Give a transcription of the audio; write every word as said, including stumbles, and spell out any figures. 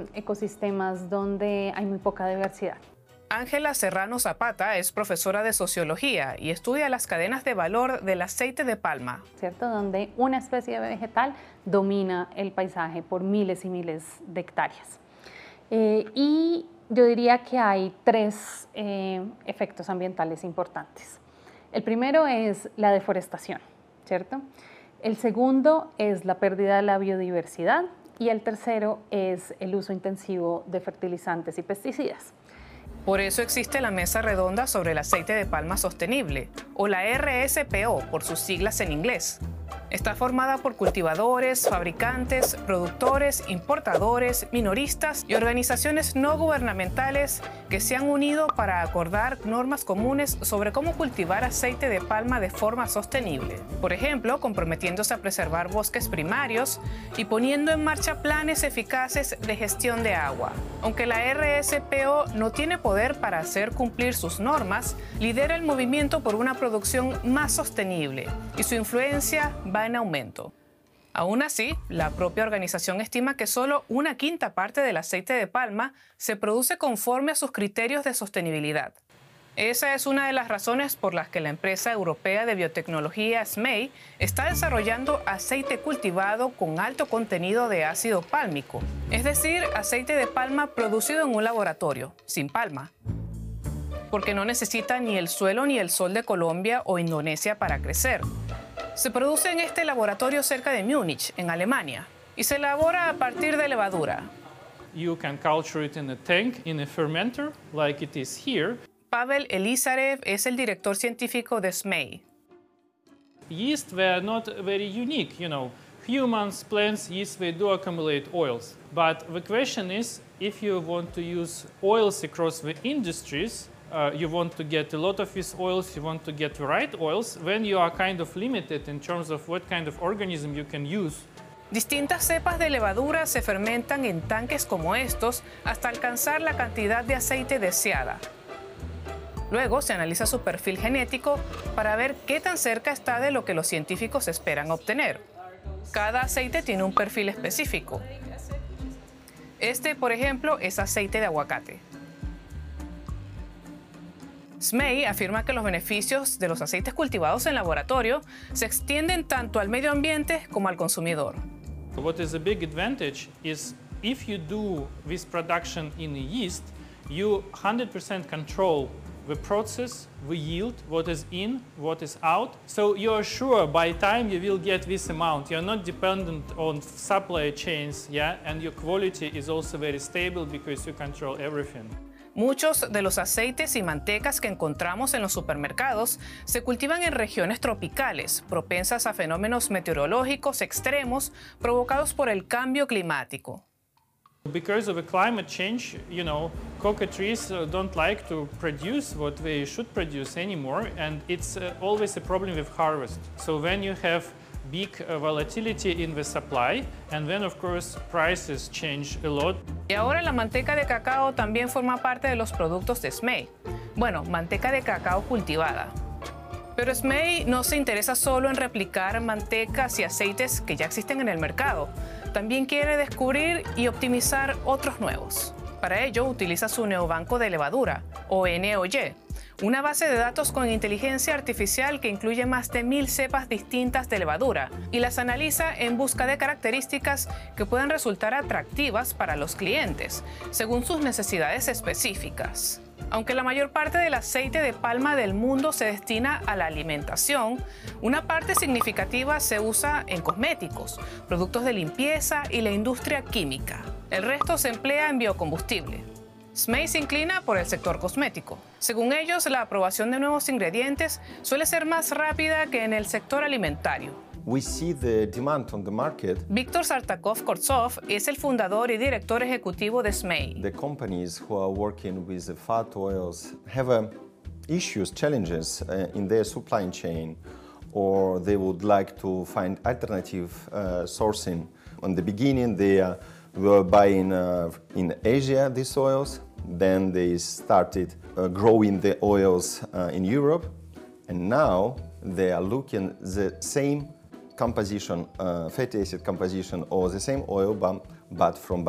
son ecosistemas donde hay muy poca diversidad. Ángela Serrano Zapata es profesora de sociología y estudia las cadenas de valor del aceite de palma, ¿cierto? Donde una especie vegetal domina el paisaje por miles y miles de hectáreas. Eh, y yo diría que hay tres eh, efectos ambientales importantes. El primero es la deforestación, ¿cierto? El segundo es la pérdida de la biodiversidad y el tercero es el uso intensivo de fertilizantes y pesticidas. Por eso existe la Mesa Redonda sobre el Aceite de Palma Sostenible, o la R S P O por sus siglas en inglés. Está formada por cultivadores, fabricantes, productores, importadores, minoristas y organizaciones no gubernamentales que se han unido para acordar normas comunes sobre cómo cultivar aceite de palma de forma sostenible. Por ejemplo, comprometiéndose a preservar bosques primarios y poniendo en marcha planes eficaces de gestión de agua. Aunque la R S P O no tiene poder para hacer cumplir sus normas, lidera el movimiento por una producción más sostenible y su influencia va en aumento. Aún así, la propia organización estima que solo una quinta parte del aceite de palma se produce conforme a sus criterios de sostenibilidad. Esa es una de las razones por las que la empresa europea de biotecnología S M E I está desarrollando aceite cultivado con alto contenido de ácido pálmico, es decir, aceite de palma producido en un laboratorio, sin palma, porque no necesita ni el suelo ni el sol de Colombia o Indonesia para crecer. Se produce en este laboratorio cerca de Múnich, en Alemania, y se elabora a partir de levadura. You can culture it in a tank, in a fermenter, like it is here. Pavel Elizarev es el director científico de S M E I. Yeast were not very unique, you know. Humans, plants, yeast, they do accumulate oils. But the question is, if you want to use oils across the industries, Uh, you want to get a lot of these oils, you want to get the right oils, then you are kind of limited in terms of what kind of organism you can use. Distintas cepas de levadura se fermentan en tanques como estos hasta alcanzar la cantidad de aceite deseada. Luego se analiza su perfil genético para ver qué tan cerca está de lo que los científicos esperan obtener. Cada aceite tiene un perfil específico. Este, por ejemplo, es aceite de aguacate. S M E I afirma que los beneficios de los aceites cultivados en laboratorio se extienden tanto al medio ambiente como al consumidor. What is a big advantage is if you do this production in a yeast, you one hundred percent control the process, the yield, what is in, what is out. So you are sure by time you will get this amount. You're not dependent on supply chains, yeah, and your quality is also very stable because you control everything. Muchos de los aceites y mantecas que encontramos en los supermercados se cultivan en regiones tropicales, propensas a fenómenos meteorológicos extremos provocados por el cambio climático. Because of the climate change, you know, cocoa trees uh, don't like to produce what they should produce anymore, and it's uh, always a problem with harvest. So when you have big uh, volatility in the supply, and then of course prices change a lot. Y ahora la manteca de cacao también forma parte de los productos de S M E I. Bueno, manteca de cacao cultivada. Pero S M E I no se interesa solo en replicar mantecas y aceites que ya existen en el mercado. También quiere descubrir y optimizar otros nuevos. Para ello utiliza su neobanco de levadura, o N O Y, una base de datos con inteligencia artificial que incluye más de mil cepas distintas de levadura y las analiza en busca de características que puedan resultar atractivas para los clientes, según sus necesidades específicas. Aunque la mayor parte del aceite de palma del mundo se destina a la alimentación, una parte significativa se usa en cosméticos, productos de limpieza y la industria química. El resto se emplea en biocombustible. S M E I se inclina por el sector cosmético. Según ellos, la aprobación de nuevos ingredientes suele ser más rápida que en el sector alimentario. We see the demand on the market. Víctor Sartakov-Kortsov es el fundador y director ejecutivo de S M E I. The companies who are working with the fat oils have uh, issues, challenges uh, in their supply chain, or they would like to find alternative uh, sourcing. In the beginning, they uh, were buying uh, in Asia these oils. Then they started uh, growing the oils uh, in Europe, and now they are looking the same composition, uh, fatty acid composition, or the same oil, but, but from